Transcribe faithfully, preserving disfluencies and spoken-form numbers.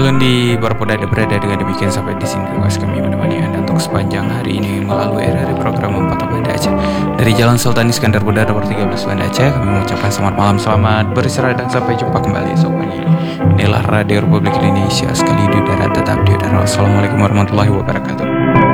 Sundi berpoda berada dengan demikian sampai di sini tugas kami menemani Anda untuk sepanjang hari ini melalui R R I program Empat Banda Aceh. Dari Jalan Sultan Iskandar Muda nomor tiga belas Banda Aceh, kami mengucapkan selamat malam, selamat beristirahat dan sampai jumpa kembali esok pagi. Inilah Radio Republik Indonesia, sekali di udara tetap di udara. Wassalamualaikum warahmatullahi wabarakatuh.